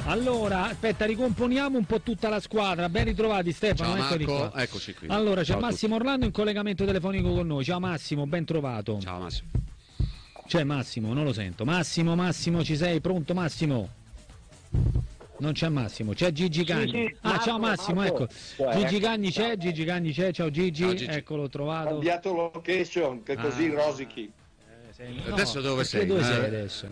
Allora, aspetta, ricomponiamo un po' tutta la squadra. Ben ritrovati Stefano. Ciao Marco, eccoci qui. Allora, c'è Massimo Orlando in collegamento telefonico con noi. Ciao Massimo, ben trovato. Ciao Massimo. C'è Massimo, non lo sento. Massimo, ci sei? Pronto Massimo? Non c'è Massimo, c'è Gigi Cagni. Sì, ciao Massimo, ecco. Gigi Cagni c'è, ciao Gigi. Ciao, Gigi. Eccolo, trovato. Ho cambiato location, che così rosichi. Adesso dove sei? Dove sei adesso?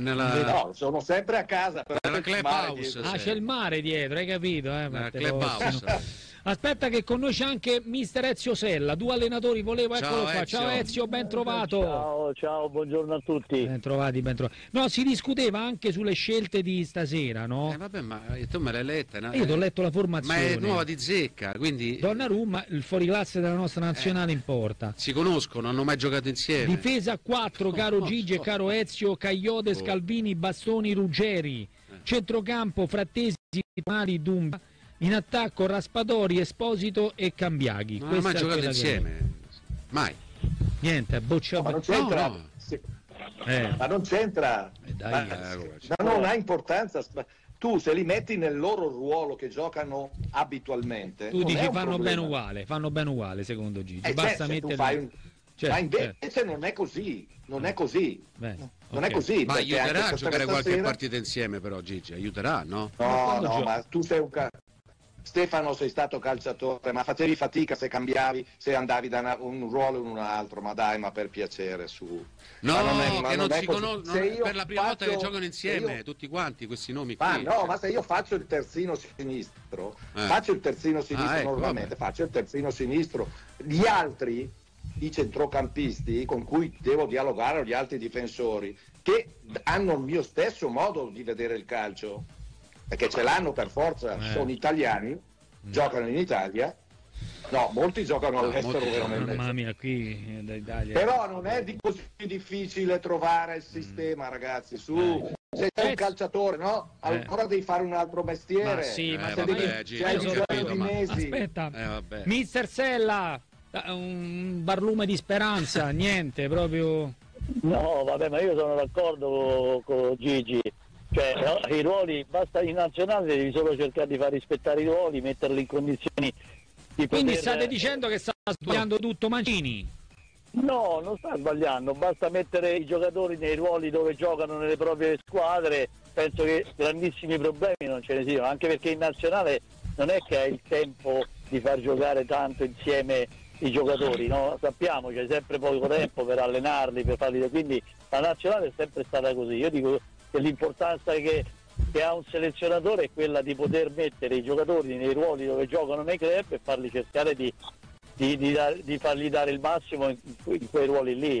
No, sono sempre a casa. Però nella clubhouse. C'è il mare dietro, hai capito? Clubhouse. Aspetta che con noi c'è anche mister Ezio Sella, due allenatori, eccolo qua. Ezio. Ciao Ezio, ben trovato. Ciao, buongiorno a tutti. Ben trovati. No, si discuteva anche sulle scelte di stasera, no? Vabbè, ma tu me l'hai letta, no? Io ti ho letto la formazione. Ma è nuova di zecca, quindi Donnarumma, il fuoriclasse della nostra nazionale in porta. si conoscono, hanno mai giocato insieme. Difesa a 4, caro Gigi e caro Ezio, Cagliode, Scalvini, Bastoni, Ruggeri. Centrocampo, Frattesi, Mali, Dumba. In attacco Raspadori, Esposito e Cambiaghi. Non hanno mai giocato insieme. Mai. Niente, bocciato. ma non c'entra. No. Sì. Eh. Ma non c'entra. Dai, Ma non ha importanza. Tu se li metti nel loro ruolo che giocano abitualmente. Tu non dici è un fanno problema. bene uguale secondo Gigi. certo, Basta tu mettere. fai un... Certo, ma invece non è così. Non è così. Bene, Non ok. è così. Ma perché aiuterà anche a giocare stasera- qualche partita insieme però Gigi, aiuterà, no? No, ma tu sei un Stefano, sei stato calciatore, ma facevi fatica se cambiavi, se andavi da un ruolo in un altro, ma dai, ma per piacere, su. No, ma che non è si così. conoscono Se io per la prima volta che faccio- giocano insieme, se io- tutti quanti questi nomi Ma qui. no, ma se io faccio il terzino sinistro, faccio il terzino sinistro ecco, normalmente, vabbè. faccio il terzino sinistro. Gli altri, i centrocampisti con cui devo dialogare, o gli altri difensori, che hanno il mio stesso modo di vedere il calcio, perché ce l'hanno per forza, sono italiani, giocano in Italia, no, molti giocano all'estero molti veramente. Mamma mia, qui d'Italia. Però non è di così difficile trovare il sistema, ragazzi, su. Se sei un calciatore, no? Allora devi fare un altro mestiere. Ma sì, ma se vabbè, devi, Gigi, se hai ho bisogno capito, di ma- mesi. Aspetta, Vabbè. mister Sella, un barlume di speranza, niente, proprio. No, vabbè, ma io sono d'accordo con Gigi. Cioè, no, i ruoli, basta in nazionale, devi solo cercare di far rispettare i ruoli, metterli in condizioni di Quindi poter... state dicendo che sta sbagliando tutto Mancini? No, non sta sbagliando, basta mettere i giocatori nei ruoli dove giocano nelle proprie squadre, penso che grandissimi problemi non ce ne siano, anche perché in nazionale non è che hai il tempo di far giocare tanto insieme i giocatori, no? Sappiamo che c'è sempre poco tempo per allenarli, per farli, quindi la nazionale è sempre stata così. Io dico che l'importanza che ha un selezionatore è quella di poter mettere i giocatori nei ruoli dove giocano nei club e farli cercare di fargli dare il massimo in quei ruoli lì.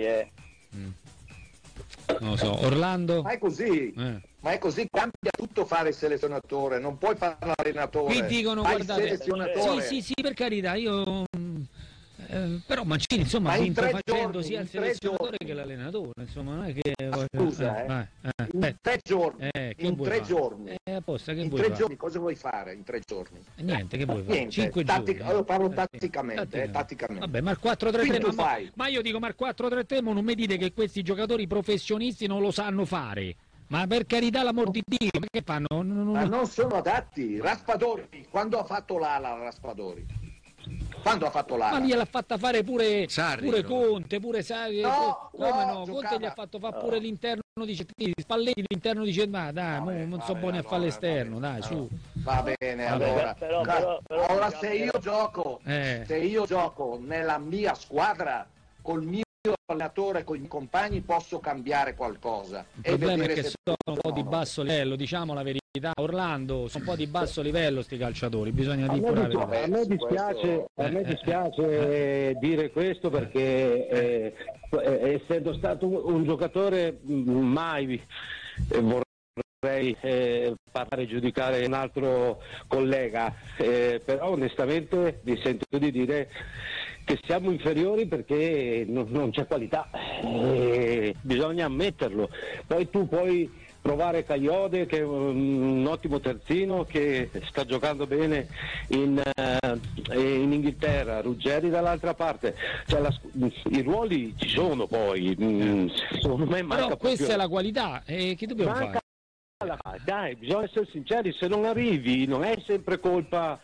Non lo so, Orlando? Ma è così. Ma è così, cambia tutto fare il selezionatore, non puoi fare l'allenatore. Qui dicono, fai guardate, il selezionatore. sì, per carità, io però Mancini insomma Ma ha in vinto 3 facendo giorni, sia il in 3 selezionatore giorni. che l'allenatore, insomma, non è che Scusa, in 3 giorni, che in vuoi 3 fare? giorni, Apposta, che in vuoi 3 fare? giorni, cosa vuoi fare in 3 giorni? Niente, che vuoi fare? Niente, 5 giorni. io parlo Sì. tatticamente, tatticamente. Vabbè, ma il Quindi tu 4-3-3 fai. ma io dico, ma il 4-3-3 non mi dite che questi giocatori professionisti non lo sanno fare. Ma per carità, l'amor di Dio, ma che fanno? Ma non sono adatti. Raspadori, quando ha fatto l'ala Raspadori? Quando ha fatto l'ala? Ma gliel'ha fatta fare pure, Sarri, pure no? Conte, pure Sarri. No, come no? no, Conte giocava. gli ha fatto fare pure l'interno di Spalletti, l'interno di ma dai, non sono buoni a fare l'esterno, dai, su. Va bene, Vabbè, allora. però, Allora se io gioco, nella mia squadra col mio allenatore, con i miei compagni, posso cambiare qualcosa. Il problema è vedere che se sono un po' di funziona. basso livello, diciamo la verità. Orlando, sono un po' di basso livello sti calciatori, bisogna A dire pure la me, verità. a me dispiace dire questo perché essendo stato un giocatore mai vorrei parlare e giudicare un altro collega, però onestamente mi sento di dire che siamo inferiori perché non c'è qualità, bisogna ammetterlo. Poi tu puoi provare Cagliode che è un ottimo terzino che sta giocando bene in Inghilterra, Ruggeri dall'altra parte, cioè i ruoli ci sono poi, secondo me manca Però questa proprio- è la qualità, che dobbiamo manca fare? Dai, bisogna essere sinceri, se non arrivi non è sempre colpa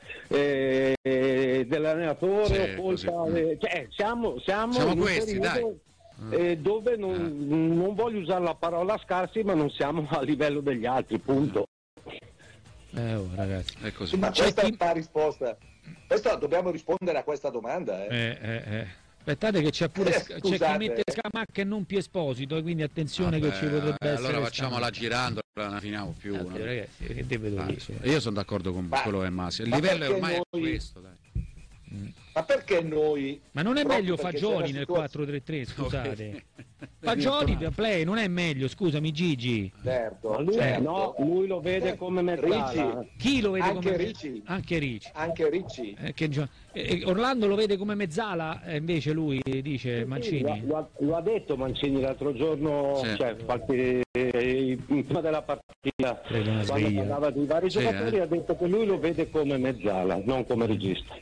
dell'allenatore, o colpa siamo in questi, un periodo, dove non voglio usare la parola scarsi, ma non siamo a livello degli altri, punto. Ragazzi, è così. Ma questa è la risposta. Dobbiamo rispondere a questa domanda. Aspettate che c'è pure c'è chi Scusate. mette Scamacca e non più Esposito, e quindi attenzione che ci potrebbe essere. Allora facciamola Scamacca. girando, non finiamo più. No? Ragazzi, che devo dire? Io sono d'accordo con quello che è Massi. Il livello è ormai questo, dai. Ma perché noi? Ma non è proprio meglio perché Fagioli c'è nel una 4-3-3, scusate. Fagioli play non è meglio, scusami Gigi. Certo, Lui, certo. no, lui lo vede come mezzala. Ricci. Chi lo vede Anche come Ricci. Anche Ricci. Anche Ricci. Orlando lo vede come mezzala, invece lui dice Mancini. Lo ha detto Mancini l'altro giorno, Sì. cioè prima della partita, Credo una quando sveglia. parlava di vari giocatori, ha detto che lui lo vede come mezzala, non come regista.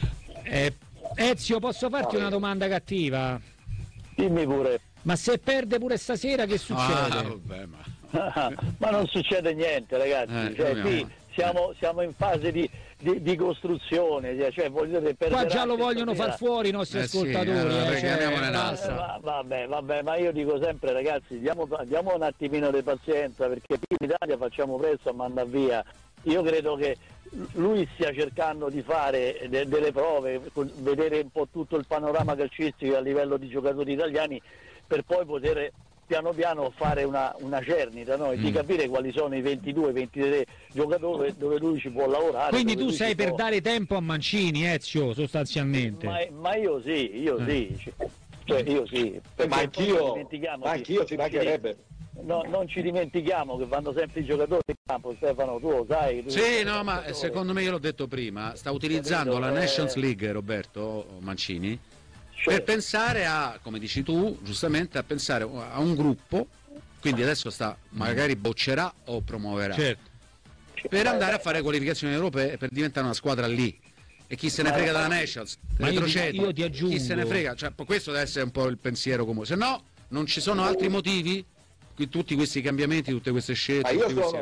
Ezio, posso farti una domanda cattiva? Dimmi pure. Ma se perde pure stasera che succede? Vabbè, ma... Ma non succede niente, ragazzi. Qui siamo in fase di costruzione, cioè, voglio dire, Qua già lo vogliono far fuori i nostri ascoltatori. Regaliamone basta. Vabbè, ma io dico sempre, ragazzi, diamo un attimino di pazienza, perché qui in Italia facciamo presto a mandare via. Io credo che lui stia cercando di fare delle prove, vedere un po' tutto il panorama calcistico a livello di giocatori italiani, per poi poter piano piano fare una cernita, no? E di capire quali sono i 22-23 giocatori dove lui ci può lavorare. Quindi tu sei per dare tempo a Mancini, Ezio, sostanzialmente. Ma io sì. Cioè io sì. Ma anch'io ci mancherebbe. No, non ci dimentichiamo che vanno sempre i giocatori in campo, Stefano, tu lo sai. Sì, no, ma secondo me, io l'ho detto prima, sta utilizzando la Nations League, Roberto Mancini, per pensare a, come dici tu, giustamente, a pensare a un gruppo, quindi adesso magari boccerà o promuoverà, Certo. per andare a fare qualificazioni europee, per diventare una squadra lì. E chi se ne frega della Nations? Ma Retrocede. io ti aggiungo. Chi se ne frega? Cioè, questo deve essere un po' il pensiero comune, se no non ci sono altri motivi? Tutti questi cambiamenti, tutte queste scelte.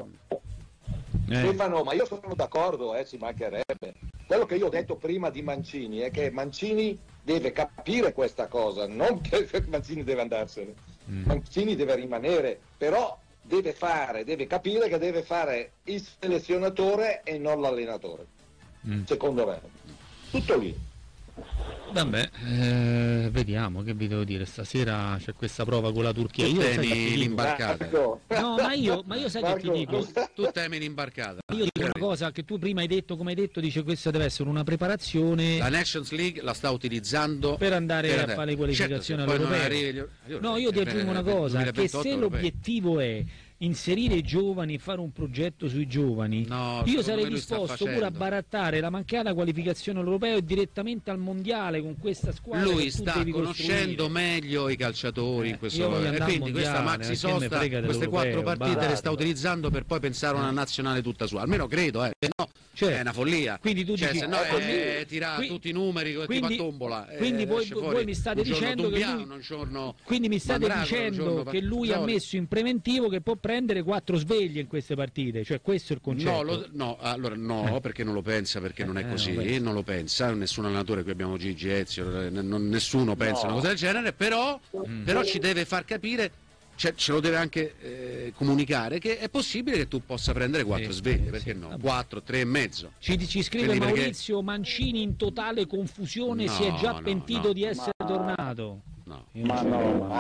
Stefano, ma io sono d'accordo, ci mancherebbe. Quello che io ho detto prima di Mancini è che Mancini deve capire questa cosa, non che Mancini deve andarsene. Mancini deve rimanere, però deve capire che deve fare il selezionatore e non l'allenatore. Secondo me. Tutto lì. Vabbè, vediamo, che vi devo dire, stasera c'è questa prova con la Turchia. Tu Io sai temi che ti dico? l'imbarcata. No, ma io sai che ti dico? Tu temi l'imbarcata. Io dico una cosa che tu prima hai detto, come hai detto, dice questa deve essere una preparazione. La Nations League la sta utilizzando per andare a fare le qualificazioni all'europeo. No, io ti aggiungo una cosa, che se l'obiettivo è inserire i giovani e fare un progetto sui giovani, io sarei disposto pure a barattare la mancata qualificazione all'europeo e direttamente al mondiale con questa squadra. Lui sta conoscendo meglio i calciatori in questo momento, e quindi questa maxi sosta, queste 4 partite le sta utilizzando per poi pensare a una nazionale tutta sua, almeno credo, se no è una follia. Quindi tu dici, se no tira tutti i numeri tipo a tombola. Quindi voi mi state dicendo che lui ha messo in preventivo che può prendere 4 sveglie in queste partite, cioè questo è il concetto. No, perché non lo pensa, perché non è così, non lo pensa, nessun allenatore, qui abbiamo Gigi, Ezio, nessuno pensa una cosa del genere, però ci deve far capire, cioè, ce lo deve anche comunicare, che è possibile che tu possa prendere 4 sveglie, perché no? 4, 3 e mezzo. Ci scrive Quindi Maurizio, Mancini in totale confusione, si è già pentito di essere tornato. Ma no.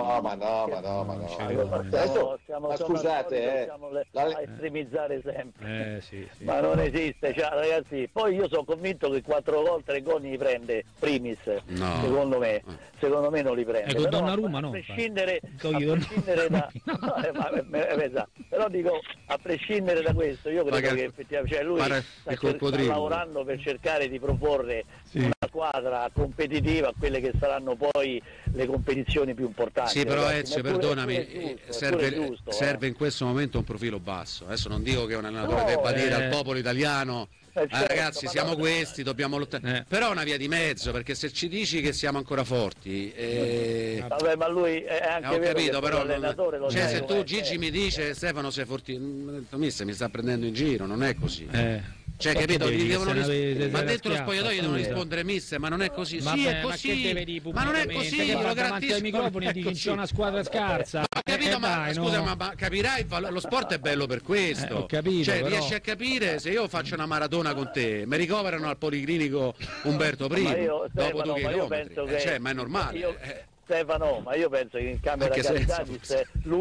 Adesso, scusate, a estremizzare sempre. Sì. Ma non esiste, cioè, ragazzi. Poi io sono convinto che 4 gol, 3 gol li prende Primis. Secondo me non li prende. Con Donnarumma a prescindere da però dico, a prescindere da questo, io credo che effettivamente lui sta lavorando per cercare di proporre una squadra competitiva a quelle che saranno poi le competizioni più importanti. Sì, però ragazzi, Ezio, ma è perdonami, giusto, è giusto, serve in questo momento un profilo basso. Adesso non dico che un allenatore debba dire al popolo italiano certo, ragazzi siamo no, questi, dobbiamo lottare, però è una via di mezzo, perché se ci dici che siamo ancora forti vabbè, ma lui è anche ho vero capito, che però l'allenatore lo cioè, sai se tu com'è, Gigi mi dice Stefano sei fortissimo, mi sta prendendo in giro, non è così. Cioè, Perché capito? devi Gli devono essere ma una dentro lo schiaffa, spogliatoio devono scusa. rispondere mister, ma non è così. Sì, Vabbè, è ma che così. deve dire Ma non è pubblicamente? così, Che io va lo davanti ai garantisco. microfoni e dici che c'è una squadra scarsa. Ho capito, ma dai, scusa, no. ma capirai, lo sport è bello per questo. Ho capito, cioè, però. riesci a capire, se io faccio una maratona con te, mi ricoverano al policlinico Umberto I, Ma io, dopo Stefano, 2 ma io chilometri. penso che Cioè, ma è normale. Stefano, ma io penso che in camera Anche carità senza, disse lui